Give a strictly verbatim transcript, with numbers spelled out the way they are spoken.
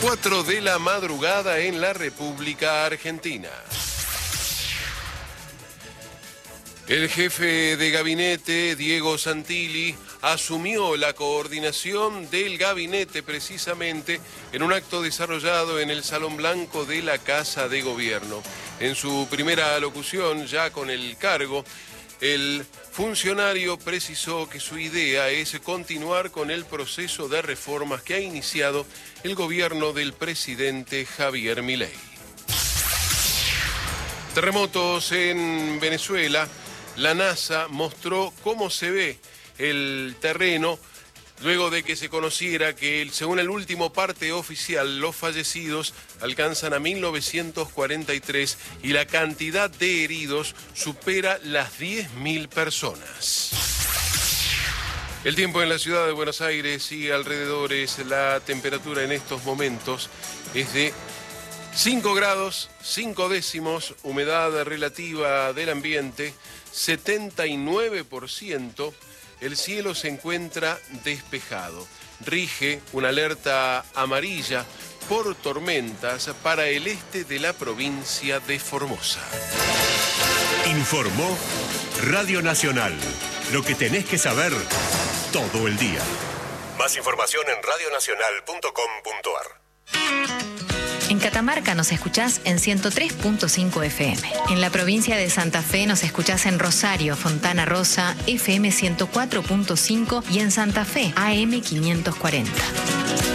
cuatro de la madrugada en la República Argentina. El jefe de gabinete, Diego Santilli, asumió la coordinación del gabinete precisamente en un acto desarrollado en el Salón Blanco de la Casa de Gobierno. En su primera alocución, ya con el cargo, el funcionario precisó que su idea es continuar con el proceso de reformas que ha iniciado el gobierno del presidente Javier Milei. Terremotos en Venezuela. La NASA mostró cómo se ve el terreno luego de que se conociera que, según el último parte oficial, los fallecidos alcanzan a mil novecientos cuarenta y tres y la cantidad de heridos supera las diez mil personas. El tiempo en la ciudad de Buenos Aires y alrededores, la temperatura en estos momentos es de cinco grados, cinco décimos, humedad relativa del ambiente, setenta y nueve por ciento, el cielo se encuentra despejado. Rige una alerta amarilla por tormentas para el este de la provincia de Formosa. Informó Radio Nacional. Lo que tenés que saber todo el día. Más información en radio nacional punto com punto a r. En Catamarca nos escuchás en ciento tres punto cinco F M. En la provincia de Santa Fe nos escuchás en Rosario, Fontana Rosa, F M ciento cuatro punto cinco y en Santa Fe, A M quinientos cuarenta.